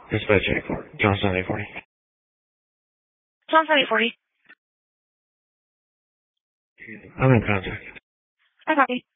Dispatch 840. Johnson 840. Johnson 840. I'm in contact. I copy.